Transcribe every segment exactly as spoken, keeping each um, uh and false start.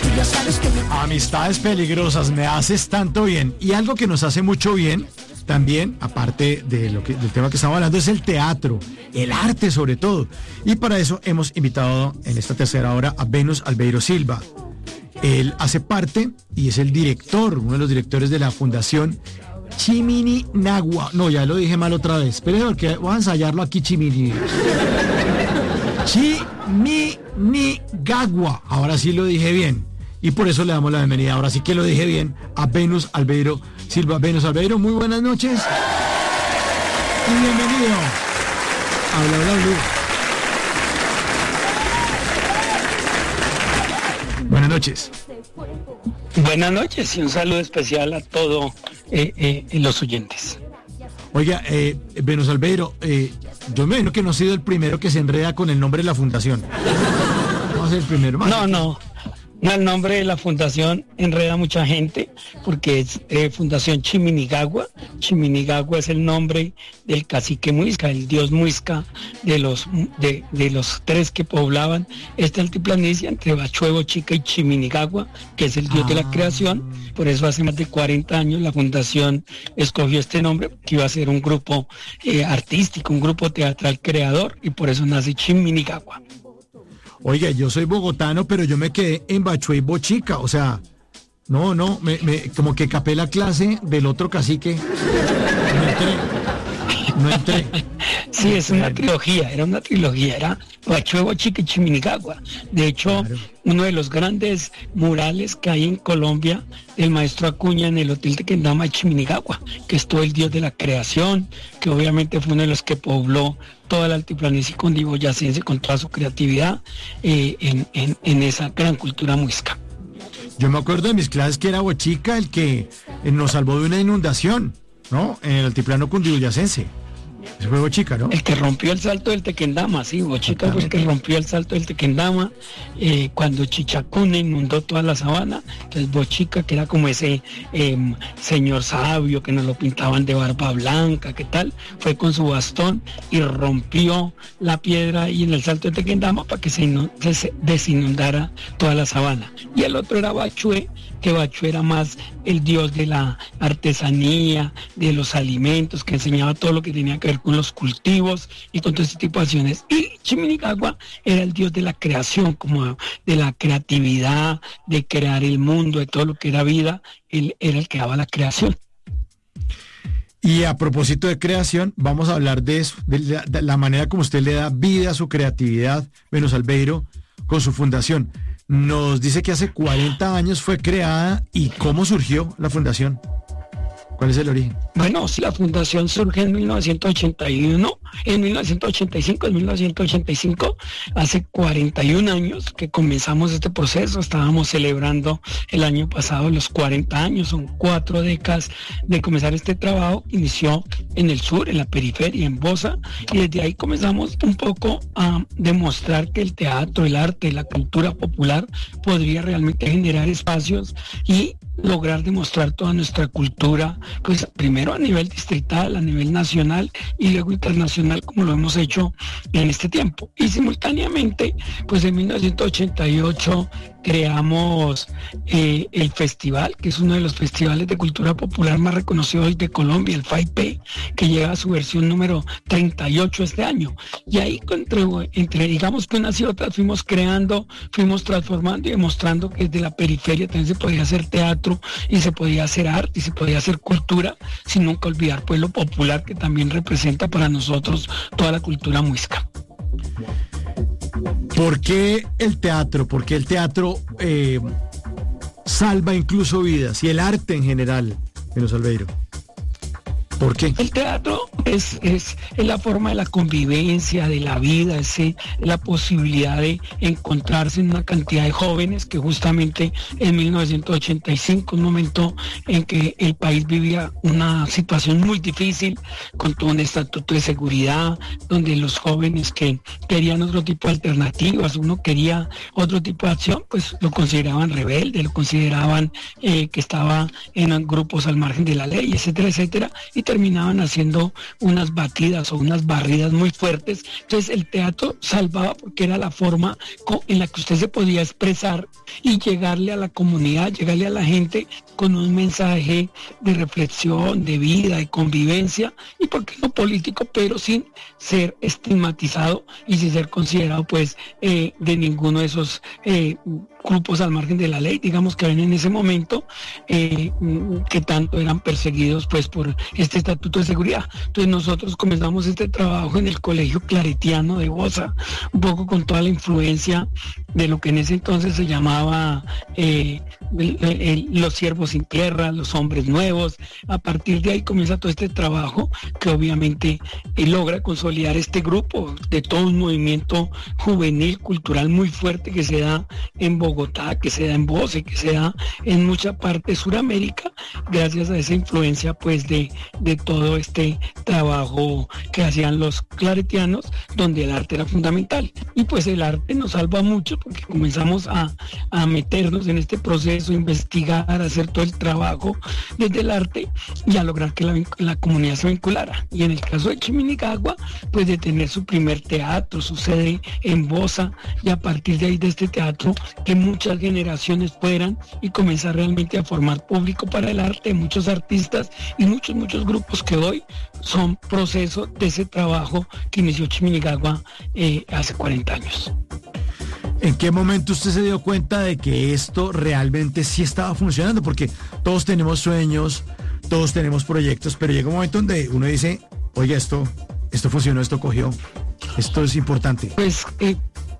Amistades peligrosas, me haces tanto bien. Y algo que nos hace mucho bien también, aparte de lo que, del tema que estamos hablando, es el teatro, el arte sobre todo. Y para eso hemos invitado en esta tercera hora a Venus Albeiro Silva. Él hace parte y es el director, uno de los directores de la Fundación Chiminigagua. No, ya lo dije mal otra vez. Espérenme porque voy a ensayarlo aquí, Chimini. Chiminigagua. Ahora sí lo dije bien. Y por eso le damos la bienvenida, ahora sí que lo dije bien, a Venus Albeiro Silva. Venus Albeiro, muy buenas noches. Y bienvenido. Habla, habla, habla. Buenas noches. Buenas noches y un saludo especial a todos eh, eh, los oyentes. Oiga, eh, Venus Albeiro, eh, yo me imagino que no ha sido el primero que se enreda con el nombre de la fundación. Vamos a ser el primero. Más. No, no. No, el nombre de la fundación enreda a mucha gente porque es eh, Fundación Chiminigagua. Chiminigagua es el nombre del cacique Muisca, el dios Muisca de los de, de los tres que poblaban esta altiplanicie entre Bachué, Bochica y Chiminigagua, que es el dios ah. de la creación. Por eso hace más de cuarenta años la fundación escogió este nombre, que iba a ser un grupo eh, artístico, un grupo teatral creador, y por eso nace Chiminigagua. Oiga, yo soy bogotano, pero yo me quedé en Bachué y Bochica, o sea, no, no, me, me, como que capé la clase del otro cacique. No entré, no entré. Sí, es una trilogía, era una trilogía, era Bachué, Bochica y Chiminigagua. De hecho, claro, uno de los grandes murales que hay en Colombia, del maestro Acuña en el Hotel Tequendama de Chiminigagua, que es todo el dios de la creación, que obviamente fue uno de los que pobló toda la altiplanicie cundiboyacense con toda su creatividad eh, en, en, en esa gran cultura muisca. Yo me acuerdo de mis clases que era Bochica el que nos salvó de una inundación, ¿no? En el altiplano cundiboyacense. Ese fue Bochica, ¿no? El que rompió el salto del Tequendama, sí, Bochica fue el que rompió el salto del Tequendama eh, cuando Chichacuna inundó toda la sabana. Entonces Bochica, que era como ese eh, señor sabio que nos lo pintaban de barba blanca, ¿qué tal? Fue con su bastón y rompió la piedra ahí en el salto del Tequendama para que se, inund- se desinundara toda la sabana. Y el otro era Bachué, que Bachué era más el dios de la artesanía, de los alimentos, que enseñaba todo lo que tenía que ver con los cultivos y con todo este tipo de acciones. Y Chiminigagua era el dios de la creación, como de la creatividad, de crear el mundo, de todo lo que era vida. Él era el que daba la creación. Y a propósito de creación, vamos a hablar de eso, de la, de la manera como usted le da vida a su creatividad, Venus Albeiro, con su fundación. Nos dice que hace cuarenta años fue creada. ¿Y cómo surgió la fundación? ¿Cuál es el origen? Bueno, sí, la fundación surge en mil novecientos ochenta y uno, en mil novecientos ochenta y cinco, en mil novecientos ochenta y cinco, hace cuarenta y un años que comenzamos este proceso. Estábamos celebrando el año pasado los cuarenta años, son cuatro décadas de comenzar este trabajo. Inició en el sur, en la periferia, en Bosa, y desde ahí comenzamos un poco a demostrar que el teatro, el arte, la cultura popular podría realmente generar espacios y lograr demostrar toda nuestra cultura, pues primero a nivel distrital, a nivel nacional y luego internacional, como lo hemos hecho en este tiempo. Y simultáneamente, pues en mil novecientos ochenta y ocho creamos eh, el festival, que es uno de los festivales de cultura popular más reconocidos de Colombia, el F A I P, que llega a su versión número treinta y ocho este año. Y ahí, entre, entre digamos que unas y otras, fuimos creando, fuimos transformando y demostrando que desde la periferia también se podía hacer teatro y se podía hacer arte y se podía hacer cultura, sin nunca olvidar pues lo popular que también representa para nosotros toda la cultura muisca. ¿Por qué el teatro? ¿Por qué el teatro eh, salva incluso vidas? Y el arte en general, Venus Albeiro. ¿Por qué? El teatro es, es, es la forma de la convivencia, de la vida, es eh, la posibilidad de encontrarse en una cantidad de jóvenes que justamente en mil novecientos ochenta y cinco, un momento en que el país vivía una situación muy difícil, con todo un estatuto de seguridad, donde los jóvenes que querían otro tipo de alternativas, uno quería otro tipo de acción, pues lo consideraban rebelde, lo consideraban eh, que estaba en grupos al margen de la ley, etcétera, etcétera, y terminaban haciendo unas batidas o unas barridas muy fuertes. Entonces el teatro salvaba porque era la forma en la que usted se podía expresar y llegarle a la comunidad, llegarle a la gente con un mensaje de reflexión, de vida, de convivencia y por qué no político, pero sin ser estigmatizado y sin ser considerado pues eh, de ninguno de esos eh, grupos al margen de la ley, digamos, que ven en ese momento eh, que tanto eran perseguidos pues por este estatuto de seguridad. Entonces nosotros comenzamos este trabajo en el Colegio Claretiano de Bosa, un poco con toda la influencia de lo que en ese entonces se llamaba eh, el, el, los siervos sin tierra, los hombres nuevos. A partir de ahí comienza todo este trabajo que obviamente eh, logra consolidar este grupo de todo un movimiento juvenil, cultural muy fuerte que se da en Bogotá, que se da en Bosa, que se da en mucha parte de Sudamérica, gracias a esa influencia pues de, de todo este trabajo que hacían los claretianos, donde el arte era fundamental. Y pues el arte nos salva mucho porque comenzamos a, a meternos en este proceso, investigar, a hacer todo el trabajo desde el arte y a lograr que la, la comunidad se vinculara. Y en el caso de Chiminigagua, pues de tener su primer teatro, su sede en Bosa, y a partir de ahí de este teatro que muchas generaciones fueran y comenzar realmente a formar público para el arte, muchos artistas y muchos, muchos grupos que hoy son proceso de ese trabajo que inició Chiminigagua eh, hace cuarenta años. ¿En qué momento usted se dio cuenta de que esto realmente sí estaba funcionando? Porque todos tenemos sueños, todos tenemos proyectos, pero llega un momento donde uno dice, oye, esto, esto funcionó, esto cogió, esto es importante. Pues eh,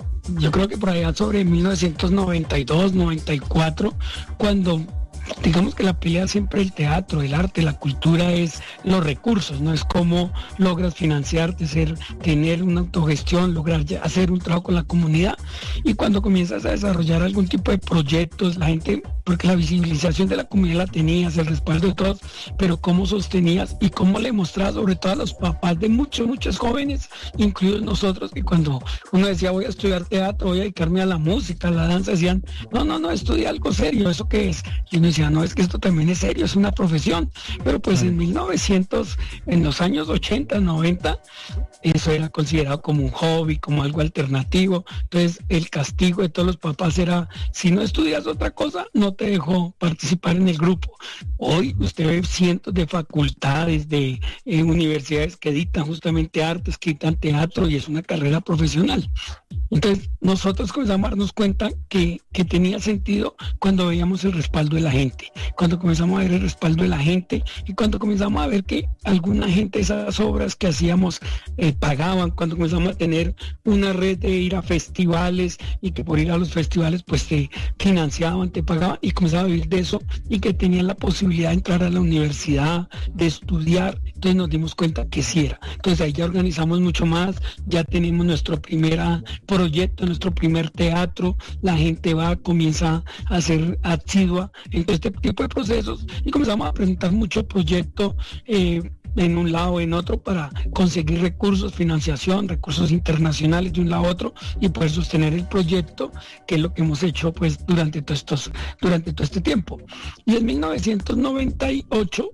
yo creo que por allá sobre mil novecientos noventa y dos, noventa y cuatro, cuando digamos que la pelea siempre el teatro, el arte, la cultura es los recursos, no es cómo logras financiarte, ser, tener una autogestión, lograr hacer un trabajo con la comunidad. Y cuando comienzas a desarrollar algún tipo de proyectos, la gente, porque la visibilización de la comunidad la tenías, el respaldo de todos, pero cómo sostenías y cómo le mostrabas sobre todo a los papás de muchos, muchos jóvenes, incluidos nosotros, que cuando uno decía voy a estudiar teatro, voy a dedicarme a la música, a la danza, decían, no, no, no, estudia algo serio, ¿eso qué es? Y uno decía, no, es que esto también es serio, es una profesión. Pero pues en mil novecientos, en los años ochenta, noventa, eso era considerado como un hobby, como algo alternativo. Entonces el castigo de todos los papás era, si no estudias otra cosa, no te dejo participar en el grupo. Hoy usted ve cientos de facultades, de eh, universidades que dictan justamente artes, que dictan teatro, y es una carrera profesional. Entonces nosotros comenzamos a darnos cuenta que, que tenía sentido cuando veíamos el respaldo de la gente, cuando comenzamos a ver el respaldo de la gente y cuando comenzamos a ver que alguna gente de esas obras que hacíamos eh, pagaban, cuando comenzamos a tener una red de ir a festivales y que por ir a los festivales pues te financiaban, te pagaban, y comenzaba a vivir de eso y que tenían la posibilidad de entrar a la universidad, de estudiar. Entonces nos dimos cuenta que sí era. Entonces ahí ya organizamos mucho más, ya tenemos nuestro primer proyecto, nuestro primer teatro, la gente va, comienza a ser asidua en todo este tipo de procesos y comenzamos a presentar mucho proyecto eh, en un lado, en otro, para conseguir recursos, financiación, recursos internacionales de un lado a otro y poder sostener el proyecto, que es lo que hemos hecho pues durante todo estos, durante todo este tiempo. Y en mil novecientos noventa y ocho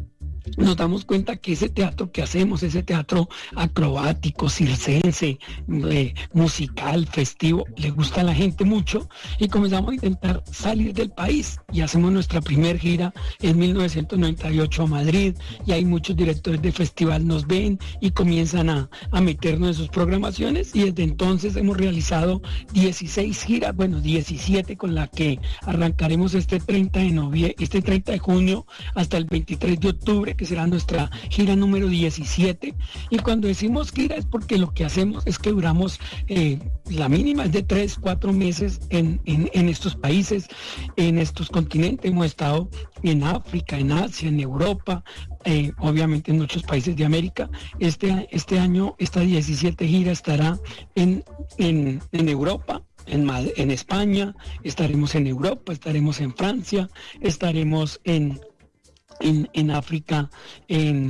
nos damos cuenta que ese teatro que hacemos, ese teatro acrobático, circense, eh, musical, festivo, le gusta a la gente mucho y comenzamos a intentar salir del país y hacemos nuestra primer gira en mil novecientos noventa y ocho a Madrid, y hay muchos directores de festival nos ven y comienzan a, a meternos en sus programaciones, y desde entonces hemos realizado dieciséis giras, bueno, diecisiete, con la que arrancaremos este treinta de noviembre, este treinta de junio hasta el veintitrés de octubre, que será nuestra gira número diecisiete. Y cuando decimos gira es porque lo que hacemos es que duramos, eh, la mínima es de tres, cuatro meses en, en, en estos países, en estos continentes. Hemos estado en África, en Asia, en Europa, eh, obviamente en muchos países de América. Este, este año, esta diecisiete gira estará en, en, en Europa. En, en España, estaremos en Europa, estaremos en Francia, estaremos en En, en África, en,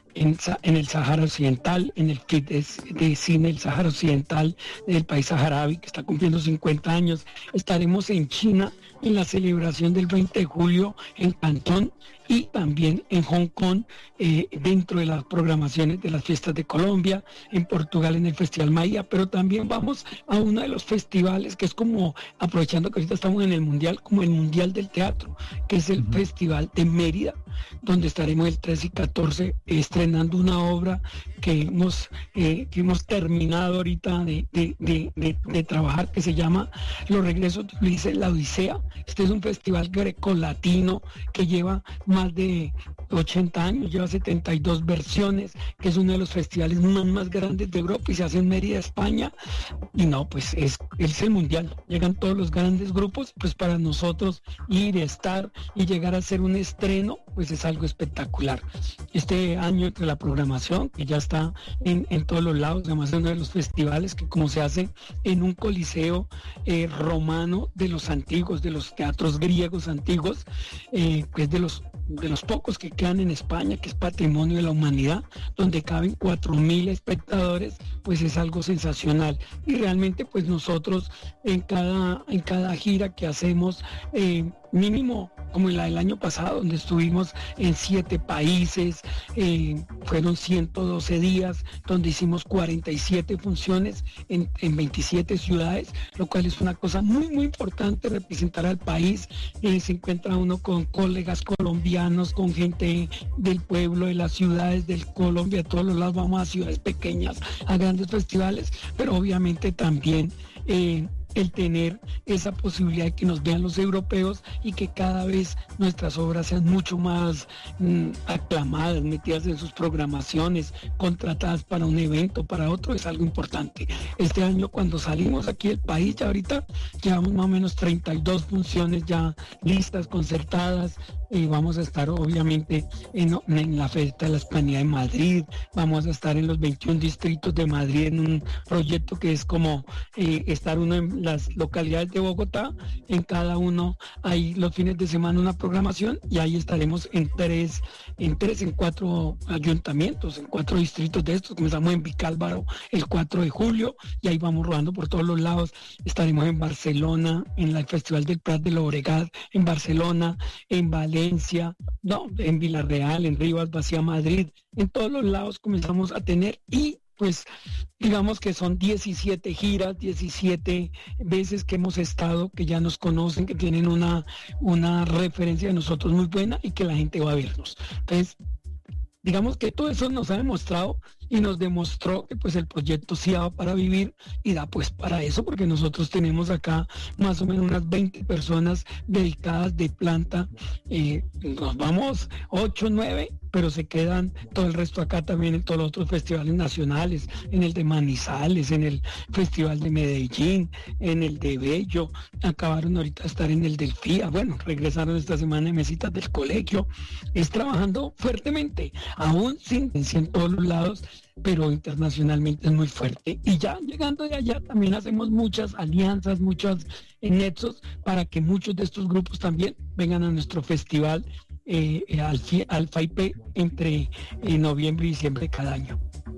en, en el Sahara Occidental, en el F I T de, de Cine del Sahara Occidental del país saharaui, que está cumpliendo cincuenta años. Estaremos en China en la celebración del veinte de julio en Cantón y también en Hong Kong, eh, dentro de las programaciones de las fiestas de Colombia, en Portugal en el Festival Maía, pero también vamos a uno de los festivales que es como, aprovechando que ahorita estamos en el Mundial, como el Mundial del Teatro, que es el uh-huh. Festival de Mérida, donde estaremos el trece y catorce estrenando una obra que hemos, eh, que hemos terminado ahorita de, de, de, de, de trabajar, que se llama Los Regresos de Ulises, la Odisea. Este es un festival grecolatino que lleva más de ochenta años, lleva setenta y dos versiones, que es uno de los festivales más, más grandes de Europa y se hace en Mérida, España. Y no, pues es, es el mundial, llegan todos los grandes grupos, pues para nosotros ir, estar y llegar a ser un estreno, pues es algo espectacular. Este año, entre la programación, que ya está en, en todos los lados, además de uno de los festivales que como se hace en un coliseo eh, romano de los antiguos, de los teatros griegos antiguos, eh, que es de los de los pocos que quedan en España, que es patrimonio de la humanidad, donde caben cuatro mil espectadores, pues es algo sensacional. Y realmente pues nosotros en cada, en cada gira que hacemos, eh, mínimo como la del año pasado, donde estuvimos en siete países, eh, fueron ciento doce días, donde hicimos cuarenta y siete funciones en, en veintisiete ciudades, lo cual es una cosa muy, muy importante, representar al país. Eh, se encuentra uno con colegas colombianos, con gente del pueblo, de las ciudades del Colombia, a todos los lados, vamos a ciudades pequeñas, a grandes festivales, pero obviamente también eh, el tener esa posibilidad de que nos vean los europeos y que cada vez nuestras obras sean mucho más mmm, aclamadas, metidas en sus programaciones, contratadas para un evento, para otro, es algo importante. Este año cuando salimos aquí del país, ya ahorita llevamos más o menos treinta y dos funciones ya listas, concertadas, y vamos a estar obviamente en, en la Fiesta de la Hispanidad en Madrid, vamos a estar en los veintiún distritos de Madrid en un proyecto que es como eh, estar uno en las localidades de Bogotá, en cada uno hay los fines de semana una programación y ahí estaremos en tres, en tres, en cuatro ayuntamientos, en cuatro distritos de estos. Comenzamos en Vicálvaro el cuatro de julio y ahí vamos rodando por todos los lados. Estaremos en Barcelona, en el Festival del Prat de Llobregat, en Barcelona, en Valencia, no, en Villarreal, en Rivas Vacía, Madrid, en todos los lados comenzamos a tener y pues digamos que son diecisiete giras, diecisiete veces que hemos estado, que ya nos conocen, que tienen una, una referencia de nosotros muy buena y que la gente va a vernos. Entonces, digamos que todo eso nos ha demostrado y nos demostró que pues el proyecto sí da para vivir y da pues para eso, porque nosotros tenemos acá más o menos unas veinte personas dedicadas de planta, eh, nos vamos ocho, nueve, pero se quedan todo el resto acá también en todos los otros festivales nacionales, en el de Manizales, en el Festival de Medellín, en el de Bello, acabaron ahorita de estar en el del F I A, bueno, regresaron esta semana de mesitas del colegio, es trabajando fuertemente, aún sin en todos los lados, pero internacionalmente es muy fuerte. Y ya llegando de allá también hacemos muchas alianzas, muchos nexos para que muchos de estos grupos también vengan a nuestro festival eh, al, al F A I P entre eh, noviembre y diciembre de cada año.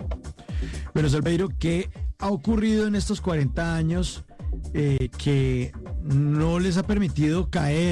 Bueno, Salveiro, ¿qué ha ocurrido en estos cuarenta años eh, que no les ha permitido caer